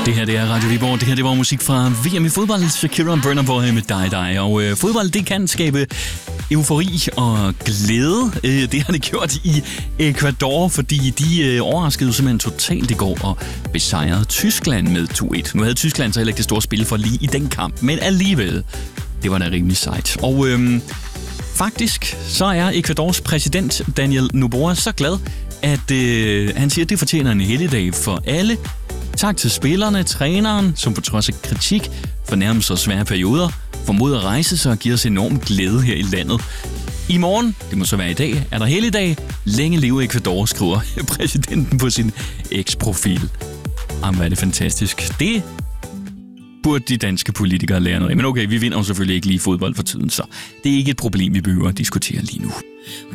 Det her det er Radio Viborg. Det her det var musik fra VM i fodbold. Shakira og Burna Boy med dig. Og fodbold det kan skabe eufori og glæde. Det har det gjort i Ecuador, fordi de overraskede simpelthen totalt i går og besejrede Tyskland med 2-1. Nu havde Tyskland så heller ikke det store spil for lige i den kamp, men alligevel, det var da rimelig sejt. Og faktisk så er Ecuadors præsident Daniel Noboa så glad, at han siger, at det fortjener en helligdag for alle. Tak til spillerne, træneren, som på trods af kritik, fornærmelser og svære perioder, formod at rejse sig og give os enorm glæde her i landet. I morgen, det må så være i dag, er der helligdag. Længe leve Ecuador, skriver præsidenten på sin X-profil. Jamen, hvad er det fantastisk. Det burde de danske politikere lære noget af. Men okay, vi vinder jo selvfølgelig ikke lige fodbold for tiden, så det er ikke et problem, vi behøver at diskutere lige nu.